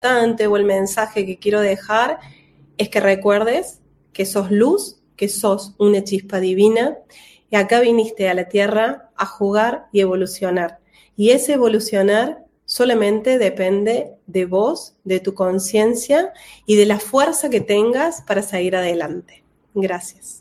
importante o el mensaje que quiero dejar es que recuerdes que sos luz, que sos una chispa divina y acá viniste a la Tierra a jugar y evolucionar. Y ese evolucionar solamente depende de vos, de tu conciencia y de la fuerza que tengas para seguir adelante. Gracias.